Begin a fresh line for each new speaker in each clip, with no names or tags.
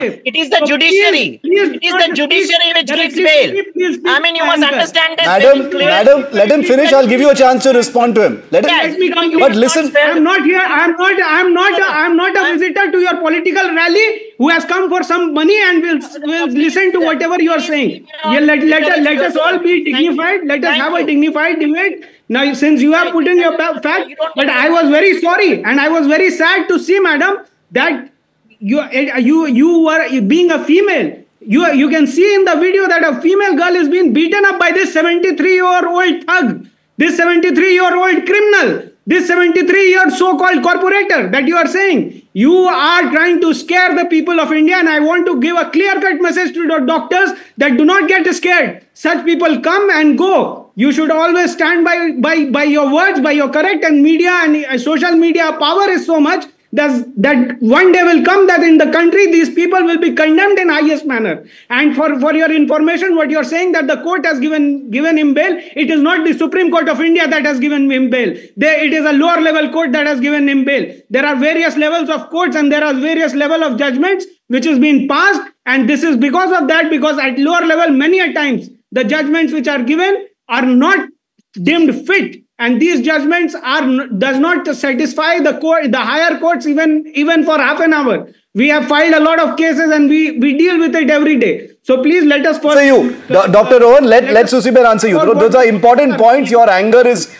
It is the
So
judiciary.
please
It is the judiciary which gives bail. I mean, you must understand this.
Madam, let him finish. I'll give you a chance to respond to him. Let
me complete.
But listen,
I'm not here. I'm not a visitor to your political rally who has come for some money and will listen to whatever you are saying. Yeah, let us all be dignified. Let us have a dignified debate. Now, since you have put in your fact, but I was very sorry and I was very sad to see, madam, that you were being a female. You can see in the video that a female girl is being beaten up by this 73-year-old thug, this 73-year-old criminal, this 73-year so-called corporator that you are saying. You are trying to scare the people of India, and I want to give a clear-cut message to the doctors that do not get scared. Such people come and go. You should always stand by your words, by your correct, and media and social media power is so much that one day will come that in the country these people will be condemned in highest manner. And for your information, what you're saying that the court has given him bail, it is not the Supreme Court of India that has given him bail. It is a lower level court that has given him bail. There are various levels of courts and there are various level of judgments which has been passed, and this is because of that, because at lower level many a times the judgments which are given are not deemed fit. And these judgments does not satisfy the higher courts even for half an hour. We have filed a lot of cases and we deal with it every day. So please let us first.
So you, Dr. Rohan, let Susiben answer you. Those are important points. Your anger is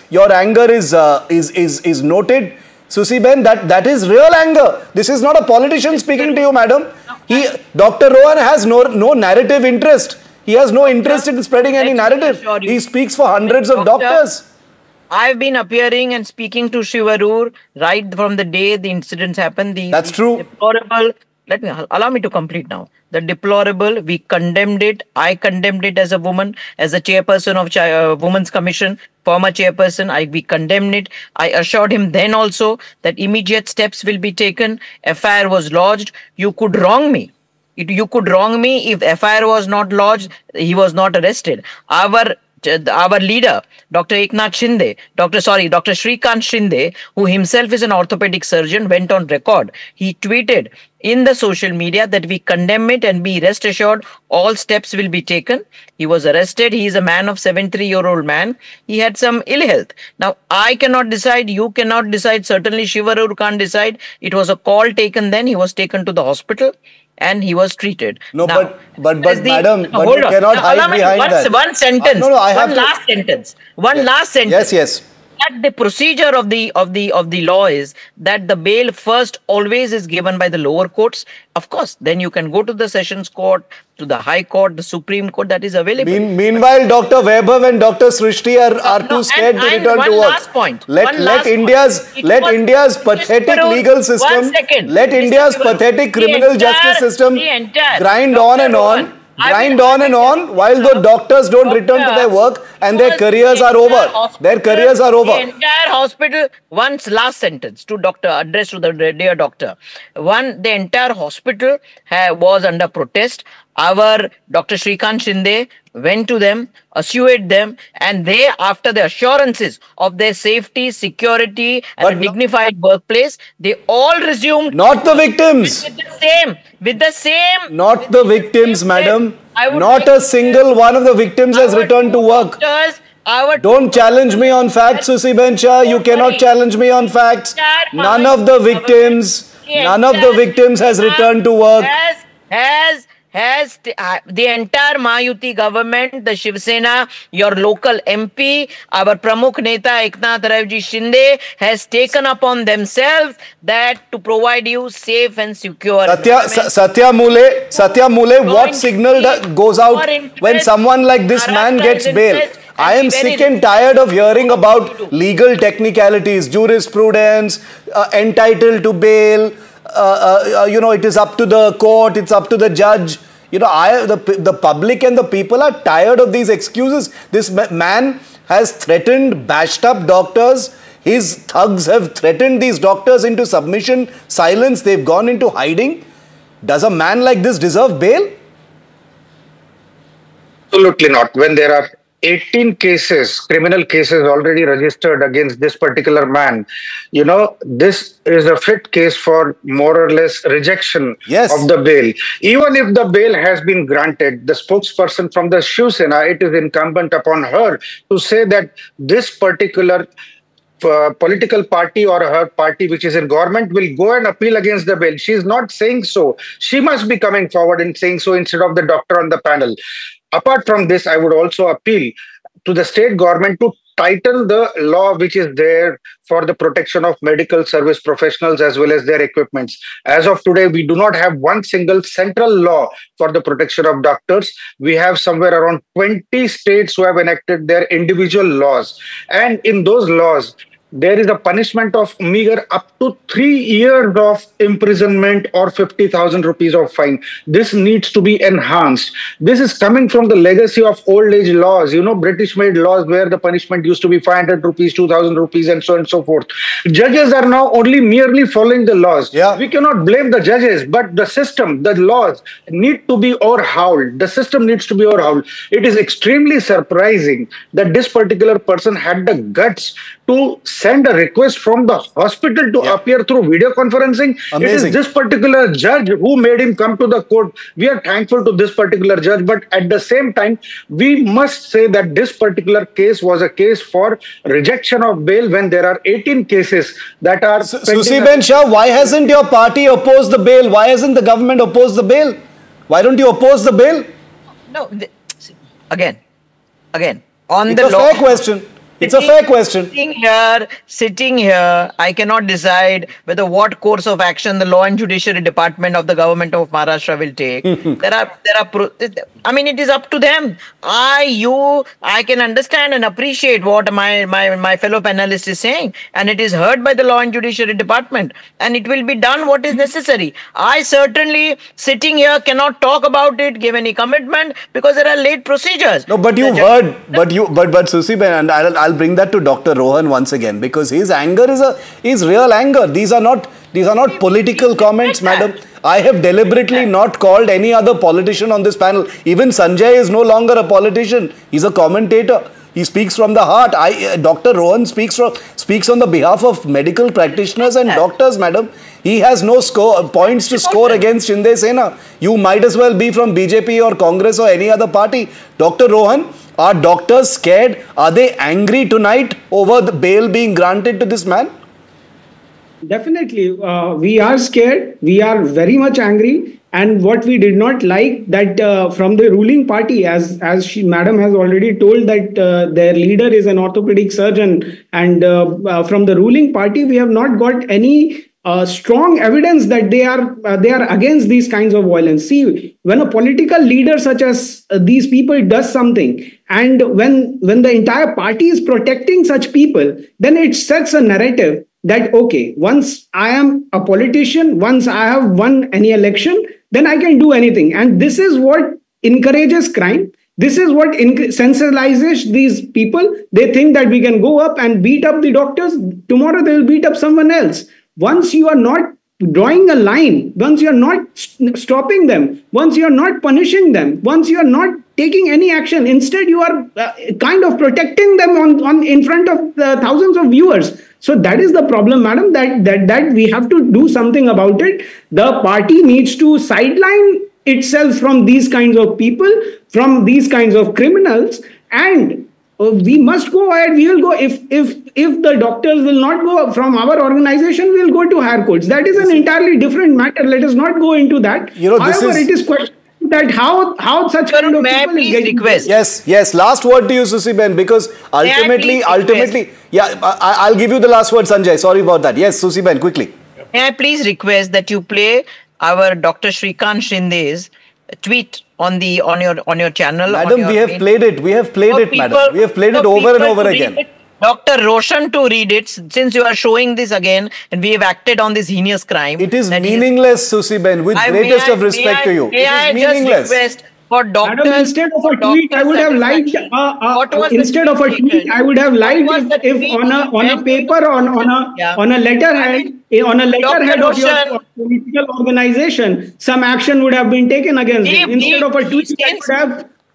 noted. Susiben, that is real anger. This is not a politician speaking to you, madam. Dr. Rohan has no narrative interest. He has no interest in spreading any narrative. He speaks for hundreds of doctors.
I've been appearing and speaking to Shiv Arur right from the day the incidents happened.
That's true.
Deplorable. Allow me to complete now. The deplorable, we condemned it. I condemned it as a woman, as a chairperson of Women's Commission, former chairperson. We condemned it. I assured him then also that immediate steps will be taken. FIR was lodged. You could wrong me. You could wrong me if FIR was not lodged. He was not arrested. Our leader, Dr. Dr. Shrikant Shinde, who himself is an orthopedic surgeon, went on record. He tweeted in the social media that we condemn it and be rest assured all steps will be taken. He was arrested. He is a man of 73-year-old man. He had some ill health. Now, I cannot decide. You cannot decide. Certainly, Shiv Arur can't decide. It was a call taken then. He was taken to the hospital and he was treated.
No, now, but madam, but you cannot hide behind that.
One sentence. One last sentence.
Yes.
That the procedure of the law is that the bail first always is given by the lower courts. Of course, then you can go to the Sessions Court, to the High Court, the Supreme Court, that is available.
Meanwhile, Dr. Vaibhav and Dr. Srishti are too scared to return to work.
Last point.
Let India's pathetic legal system, let India's pathetic criminal justice system grind on and on. While the doctors don't return to their work and their careers are over. Their careers are over.
The entire hospital, once last sentence to doctor, address to the dear doctor. The entire hospital was under protest. Our Dr. Shrikant Shinde went to them, assured them, and they, after the assurances of their safety, security, and a dignified workplace, they all resumed.
Not the victims.
With the same.
Not the victims, madam. Not a single one of the victims has returned to work. Don't challenge me on facts, Susiben Shah. You cannot challenge me on facts. None of the victims has returned to work.
Has the entire Mahayuti government, the Shiv Sena, your local MP, our Pramukh Neta Eknath Raivji Shinde has taken upon themselves that to provide you safe and secure.
Satya Mule, what signal goes out when someone like this man gets bail? I am sick and tired of hearing about legal technicalities, jurisprudence, entitled to bail. It is up to the court, it's up to the judge. The public and the people are tired of these excuses. This man has threatened, bashed up doctors. His thugs have threatened these doctors into submission, silence. They've gone into hiding. Does a man like this deserve bail?
Absolutely not. When there are 18 cases, criminal cases already registered against this particular man, this is a fit case for more or less rejection
Yes.
of the bail. Even if the bail has been granted, the spokesperson from the Shiv Sena, it is incumbent upon her to say that this particular political party or her party which is in government will go and appeal against the bill. She is not saying so. She must be coming forward and saying so instead of the doctor on the panel. Apart from this, I would also appeal to the state government to tighten the law which is there for the protection of medical service professionals as well as their equipments. As of today, we do not have one single central law for the protection of doctors. We have somewhere around 20 states who have enacted their individual laws. And in those laws, there is a punishment of meager up to 3 years of imprisonment or 50,000 rupees of fine. This needs to be enhanced. This is coming from the legacy of old age laws, British made laws where the punishment used to be 500 rupees, 2,000 rupees, and so on and so forth. Judges are now only merely following the laws.
Yeah.
We cannot blame the judges, but the system, the laws need to be overhauled. The system needs to be overhauled. It is extremely surprising that this particular person had the guts to send a request from the hospital to appear through video conferencing.
Amazing.
It is this particular judge who made him come to the court. We are thankful to this particular judge, but at the same time, we must say that this particular case was a case for rejection of bail when there are 18 cases that are...
Susiben Shah, why hasn't your party opposed the bail? Why hasn't the government opposed the bail? Why don't you oppose the bail?
No, again, on
It's
the
a
law.
fair question. It's a fair question.
Sitting here, I cannot decide whether what course of action the Law and Judiciary Department of the government of Maharashtra will take. It is up to them. I can understand and appreciate what my fellow panelist is saying, and it is heard by the Law and Judiciary Department, and it will be done what is necessary. I certainly, sitting here, cannot talk about it, give any commitment, because there are late procedures.
No, but you've heard, but Susiben, and I'll bring that to Dr. Rohan once again, because his anger is real anger. These are not political comments, madam. I have deliberately not called any other politician on this panel. Even Sanjay is no longer a politician. He's a commentator. He speaks from the heart. Dr. Rohan speaks on the behalf of medical practitioners and doctors, madam. He has no points to score against Shinde Sena. You might as well be from BJP or Congress or any other party. Dr. Rohan, are doctors scared? Are they angry tonight over the bail being granted to this man?
Definitely, we are scared. We are very much angry. And what we did not like that from the ruling party, as madam has already told, that their leader is an orthopedic surgeon, and from the ruling party, we have not got any strong evidence that they are against these kinds of violence. See, when a political leader such as these people does something, and when the entire party is protecting such people, then it sets a narrative that, okay, once I am a politician, once I have won any election, then I can do anything. And this is what encourages crime. This is what sensationalizes these people. They think that we can go up and beat up the doctors. Tomorrow they will beat up someone else. Once you are not drawing a line, once you are not stopping them, once you are not punishing them, once you are not taking any action, instead you are kind of protecting them on in front of thousands of viewers. So that is the problem, madam, that we have to do something about it. The party needs to sideline itself from these kinds of people, from these kinds of criminals, and we must go ahead. We will go if the doctors will not go from our organization, we will go to higher courts. That is an entirely different matter. Let us not go into that. However, it is question that how such kind of people is getting
request.
Yes. Last word to you, Susiben, because ultimately, I'll give you the last word, Sanjay. Sorry about that. Yes, Susiben, quickly.
May I please request that you play our Dr. Shrikant Shinde's tweet on your channel?
Madam, we have played it. We have played it, madam. We have played it over and over again.
Dr. Roshan to read it, since you are showing this again, and we have acted on this heinous crime.
It is meaningless, Susiben, with greatest of respect to you. It is meaningless.
Just request for doctors.
Madam, instead of a tweet, I would have liked. Instead of a tweet, I would have liked if on a paper, on a letterhead, of your political organization, some action would have been taken against it. Instead of a tweet, I would have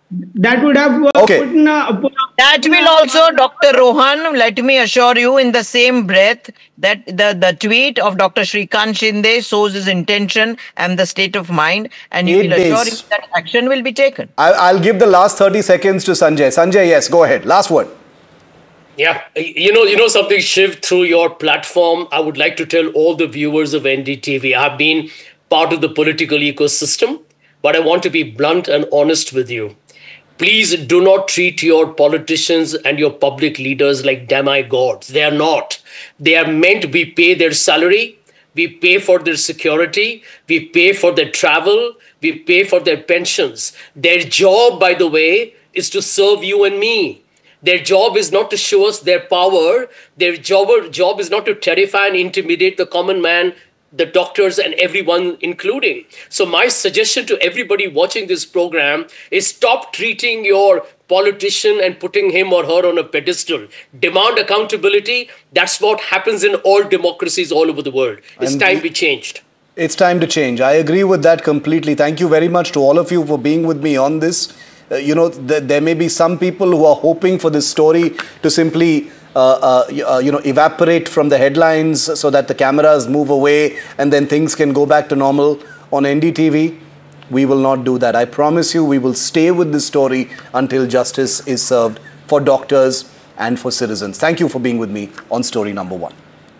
That would have
Okay.
That will also, Dr. Rohan, let me assure you in the same breath that the tweet of Dr. Shrikant Shinde shows his intention and the state of mind, and you
8
will assure
days.
you that action will be taken.
I'll give the last 30 seconds to Sanjay. Sanjay, yes, go ahead. Last word.
Yeah, you know something, Shiv, through your platform, I would like to tell all the viewers of NDTV, I have been part of the political ecosystem, but I want to be blunt and honest with you. Please do not treat your politicians and your public leaders like demigods. They are not. They are meant, we pay their salary, we pay for their security, we pay for their travel, we pay for their pensions. Their job, by the way, is to serve you and me. Their job is not to show us their power. Their job is not to terrify and intimidate the common man, the doctors, and everyone, including. So my suggestion to everybody watching this program is stop treating your politician and putting him or her on a pedestal. Demand accountability. That's what happens in all democracies all over the world. It's time we changed.
It's time to change. I agree with that completely. Thank you very much to all of you for being with me on this. There may be some people who are hoping for this story to simply evaporate from the headlines so that the cameras move away and then things can go back to normal. On NDTV, we will not do that. I promise you, we will stay with this story until justice is served for doctors and for citizens. Thank you for being with me on story number 1.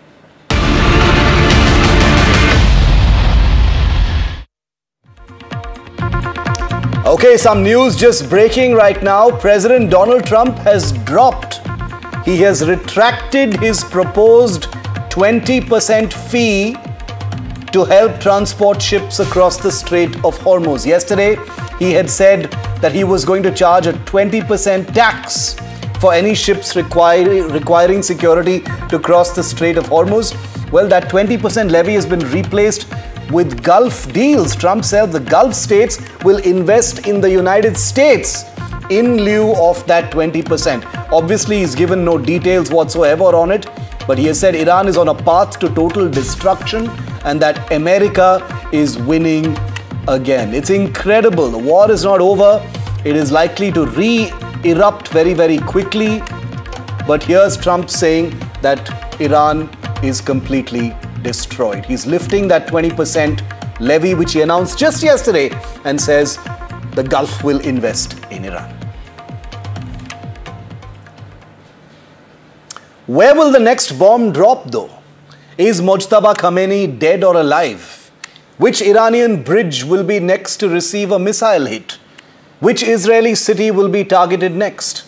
Okay, some news just breaking right now. President Donald Trump has dropped. He has retracted his proposed 20% fee to help transport ships across the Strait of Hormuz. Yesterday, he had said that he was going to charge a 20% tax for any ships requiring security to cross the Strait of Hormuz. Well, that 20% levy has been replaced with Gulf deals. Trump said the Gulf states will invest in the United States in lieu of that 20%. Obviously, he's given no details whatsoever on it, but he has said Iran is on a path to total destruction and that America is winning again. It's incredible. The war is not over. It is likely to re-erupt very, very quickly. But here's Trump saying that Iran is completely destroyed. He's lifting that 20% levy, which he announced just yesterday, and says the Gulf will invest in Iran. Where will the next bomb drop, though? Is Mojtaba Khamenei dead or alive? Which Iranian bridge will be next to receive a missile hit? Which Israeli city will be targeted next?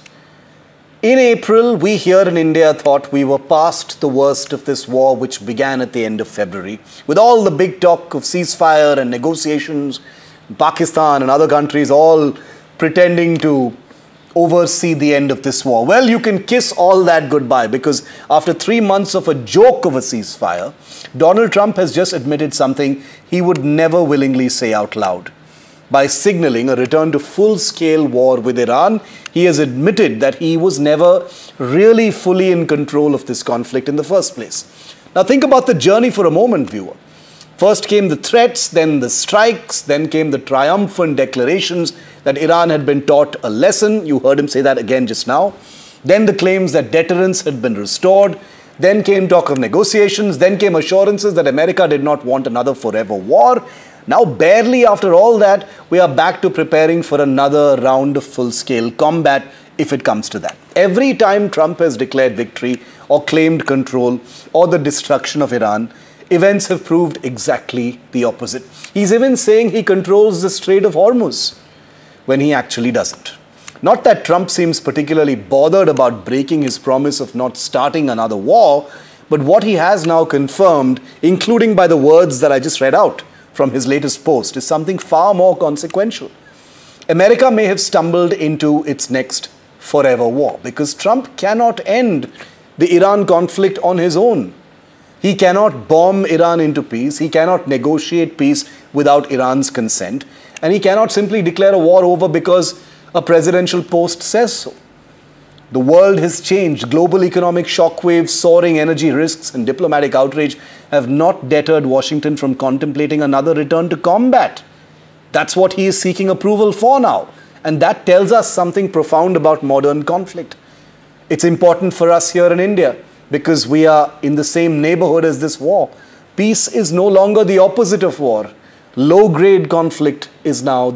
In April, we here in India thought we were past the worst of this war, which began at the end of February. With all the big talk of ceasefire and negotiations, Pakistan and other countries all pretending to oversee the end of this war. Well, you can kiss all that goodbye, because after 3 months of a joke of a ceasefire, Donald Trump has just admitted something he would never willingly say out loud. By signaling a return to full-scale war with Iran, he has admitted that he was never really fully in control of this conflict in the first place. Now think about the journey for a moment, viewer. First came the threats, then the strikes, then came the triumphant declarations that Iran had been taught a lesson. You heard him say that again just now. Then the claims that deterrence had been restored. Then came talk of negotiations. Then came assurances that America did not want another forever war. Now, barely after all that, we are back to preparing for another round of full-scale combat, if it comes to that. Every time Trump has declared victory or claimed control or the destruction of Iran, events have proved exactly the opposite. He's even saying he controls the Strait of Hormuz, when he actually doesn't. Not that Trump seems particularly bothered about breaking his promise of not starting another war, but what he has now confirmed, including by the words that I just read out from his latest post, is something far more consequential. America may have stumbled into its next forever war, because Trump cannot end the Iran conflict on his own. He cannot bomb Iran into peace. He cannot negotiate peace without Iran's consent. And he cannot simply declare a war over because a presidential post says so. The world has changed. Global economic shockwaves, soaring energy risks, and diplomatic outrage have not deterred Washington from contemplating another return to combat. That's what he is seeking approval for now. And that tells us something profound about modern conflict. It's important for us here in India because we are in the same neighborhood as this war. Peace is no longer the opposite of war. Low-grade conflict is now